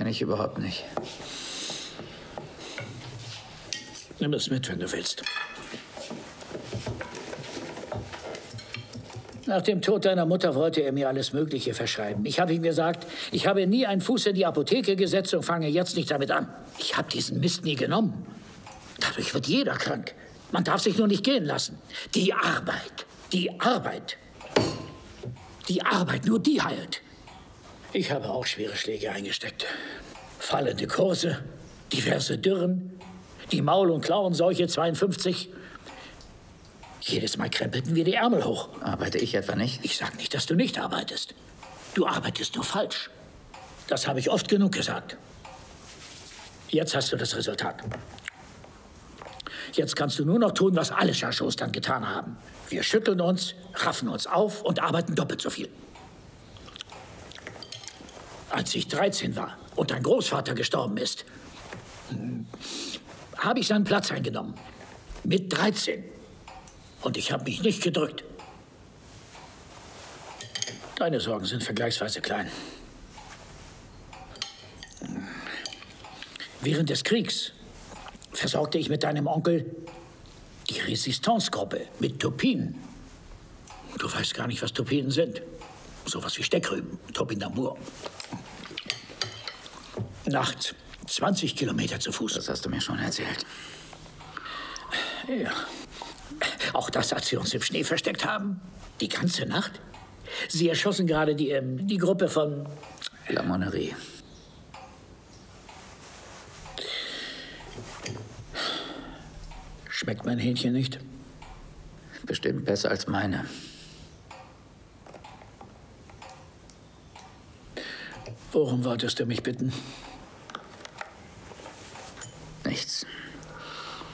kenne ich überhaupt nicht. Nimm es mit, wenn du willst. Nach dem Tod deiner Mutter wollte er mir alles Mögliche verschreiben. Ich habe ihm gesagt, ich habe nie einen Fuß in die Apotheke gesetzt und fange jetzt nicht damit an. Ich habe diesen Mist nie genommen. Dadurch wird jeder krank. Man darf sich nur nicht gehen lassen. Die Arbeit, die Arbeit. Die Arbeit, nur die heilt. Ich habe auch schwere Schläge eingesteckt. Fallende Kurse, diverse Dürren, die Maul- und Klauenseuche 52. Jedes Mal krempelten wir die Ärmel hoch. Arbeite ich etwa nicht? Ich sage nicht, dass du nicht arbeitest. Du arbeitest nur falsch. Das habe ich oft genug gesagt. Jetzt hast du das Resultat. Jetzt kannst du nur noch tun, was alle Chachos dann getan haben. Wir schütteln uns, raffen uns auf und arbeiten doppelt so viel. Als ich 13 war und dein Großvater gestorben ist, habe ich seinen Platz eingenommen. Mit 13. Und ich habe mich nicht gedrückt. Deine Sorgen sind vergleichsweise klein. Während des Kriegs versorgte ich mit deinem Onkel die Resistance-Gruppe mit Tupinen. Du weißt gar nicht, was Tupinen sind. Sowas wie Steckrüben, Topinamur. Nachts 20 Kilometer zu Fuß. Das hast du mir schon erzählt. Ja. Auch das, als wir uns im Schnee versteckt haben. Die ganze Nacht. Sie erschossen gerade die Gruppe von... La Monnerie. Schmeckt mein Hähnchen nicht? Bestimmt besser als meine. Worum wolltest du mich bitten? Nichts.